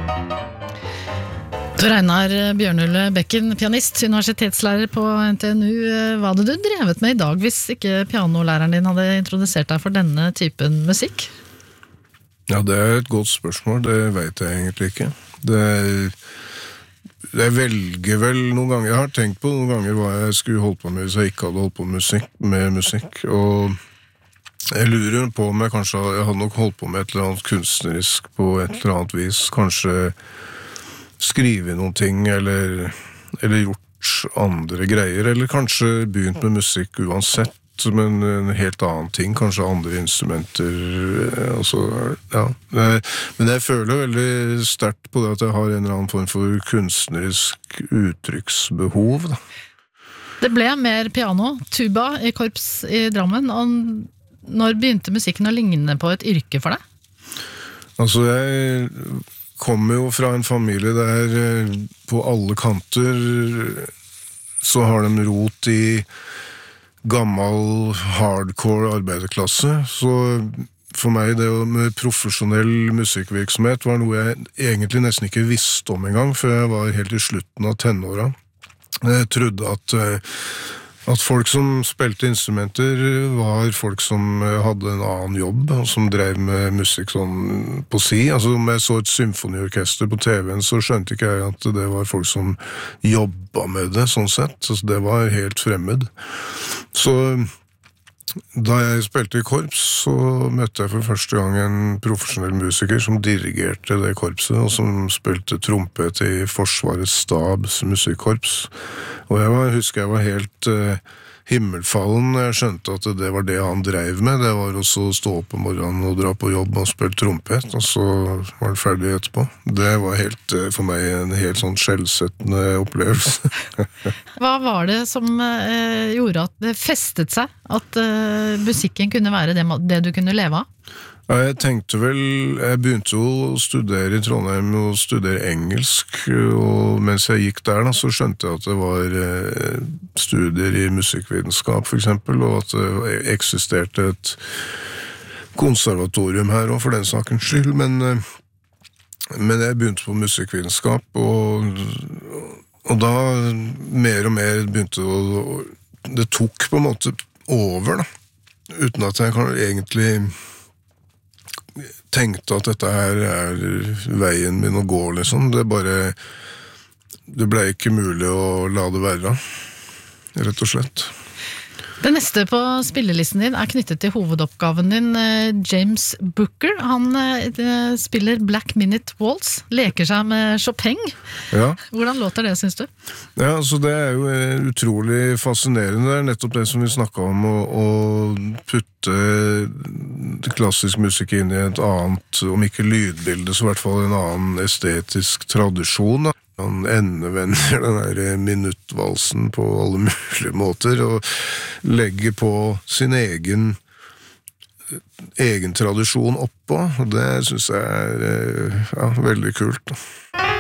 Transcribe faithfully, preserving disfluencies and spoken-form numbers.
Tor Einar Bjørnøle Bekken, pianist, universitetslærer på N T N U. Hva hadde du drevet med i dag hvis ikke pianolæreren din hadde introdusert deg for denne typen musikk? Ja, det er et godt spørsmål, det vet jeg egentlig ikke. Det er, jeg velger vel noen ganger, jeg har tenkt på noen ganger hva jeg skulle holdt på med hvis jeg ikke hadde holdt på med musikk, med musikk, og jeg lurer på om jeg kanskje, jeg hadde nok holdt på med et eller annet kunstnerisk på et eller annet vis, kanskje skrive noen ting, eller, eller gjort andre greier, eller kanskje begynt med musikk uansett, men en helt annen ting, kanskje andre instrumenter, altså, ja. Men jeg føler veldig sterkt på det at jeg har en eller annen form for kunstnerisk uttrykksbehov, da. Det ble mer piano, tuba i korps i Drammen, og når begynte musikken å ligne på et yrke for deg? Altså, jeg kommer jo fra en familie der på alle kanter så har de rot i gammel hardcore arbeiderklasse, så for meg det med profesjonell musikkvirksomhet var noe jeg egentlig nesten ikke visste om en gang før jeg var helt i slutten av tenåra. Jeg trodde at At folk som spilte instrumenter var folk som hadde en annen jobb, og som drev med musikk sånn på si. Altså om jeg så et symfoniorkester på T V-en, så skjønte ikke jeg at det var folk som jobba med det, sånn sett. Så det var helt fremmed. Så da jeg spilte i korps, så møtte jeg for første gang en profesjonell musiker som dirigerte det korpset, og som spilte trompet i Forsvarets stabs musikkorps. Og jeg var, husker jeg var helt uh, himmelfallen når jeg skjønte at det var det han drev med. Det var også å stå opp om morgenen og dra på jobb og spille trompet, og så var det ferdig etterpå. Det var helt, uh, for meg en helt sånn skjellsettende opplevelse. Hva var det som uh, gjorde at det festet seg? At uh, musikken kunne være det, det du kunne leve av? Ja, jeg tenkte vel, jeg begynte jo å studere i Trondheim og studere engelsk, og mens jeg gikk der da, så skjønte jeg at det var eh, studier i musikkvitenskap for eksempel, og at det eksisterte et konservatorium her og for den sakens skyld, men, eh, men jeg begynte på musikkvitenskap, og, og da mer og mer begynte å, det tok på en måte over da, uten at jeg kan egentlig tenkte at dette her er veien min å gå, liksom. Det bare, det ble ikke mulig å la det være, rett og slett. Det neste på spillelisten din er knyttet til hovedoppgaven din, James Booker. Han uh, spiller Black Minute Waltz, leker seg med Chopin. Ja. Hvordan låter det, synes du? Ja, altså det er jo utrolig fascinerende. Det er nettopp det som vi snakket om, å, å putte klassisk musikk inn i et annet, om ikke lydbilde, så i hvert fall en annen estetisk tradisjon, da. Han endevender den der minuttvalsen på alle mulige måter og legger på sin egen egen tradisjon oppå, og det synes jeg er ja, veldig kult.